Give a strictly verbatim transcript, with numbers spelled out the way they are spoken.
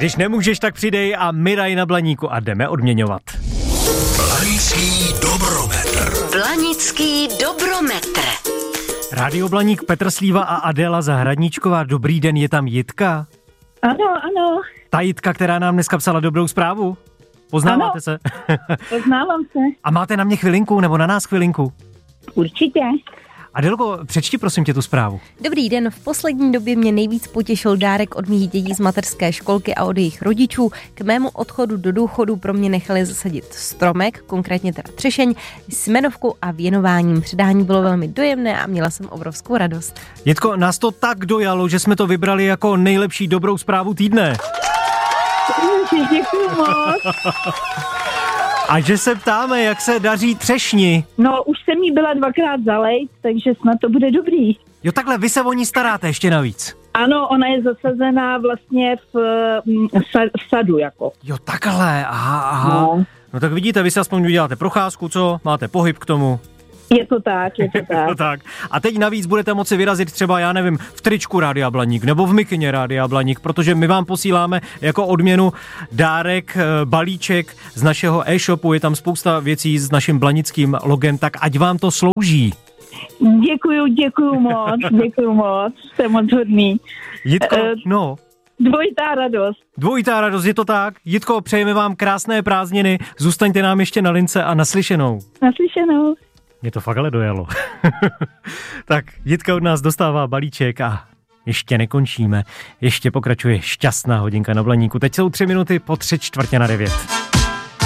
Když nemůžeš, tak přidej a my dají na Blaníku a jdeme odměňovat. Blanický dobrometr. Blanický dobrometr. Rádio Blaník, Petr Slíva a Adéla Zahradníčková. Dobrý den, je tam Jitka? Ano, ano. Ta Jitka, která nám dneska psala dobrou zprávu? Poznáváte ano. se? Poznávám se. A máte na mě chvilinku, nebo na nás chvilinku? Určitě. Adélko, přečti prosím tě tu zprávu. Dobrý den, v poslední době mě nejvíc potěšil dárek od mých dětí z mateřské školky a od jejich rodičů. K mému odchodu do důchodu pro mě nechali zasadit stromek, konkrétně teda třešeň, s jmenovkou a věnováním. Předání bylo velmi dojemné a měla jsem obrovskou radost. Jitko, nás to tak dojalo, že jsme to vybrali jako nejlepší dobrou zprávu týdne. Děkuju moc. A že se ptáme, jak se daří třešni. No, už jsem jí byla dvakrát zalejt, takže snad to bude dobrý. Jo, takhle, vy se o ní staráte ještě navíc. Ano, ona je zasazená vlastně v, v sadu jako. Jo, takhle, aha, aha. No. No tak vidíte, vy si aspoň uděláte procházku, co? Máte pohyb k tomu. Je to tak, je to tak. No tak. A teď navíc budete moci vyrazit třeba, já nevím, v tričku Rádia Blaník nebo v mikině Rádia Blaník, protože my vám posíláme jako odměnu dárek, balíček z našeho e-shopu, je tam spousta věcí s naším blanickým logem, tak ať vám to slouží. Děkuju, děkuju moc, děkuju moc, jste moc hodný. Jitko, Uh, no... Dvojitá radost. Dvojitá radost, je to tak? Jitko, přejeme vám krásné prázdniny, zůstaňte nám ještě na lince a naslyšenou. Naslyšenou. Mě to fakt ale dojelo. Tak Jitka od nás dostává balíček a ještě nekončíme. Ještě pokračuje šťastná hodinka na Blaníku. Teď jsou tři minuty po tři čtvrtě na devět.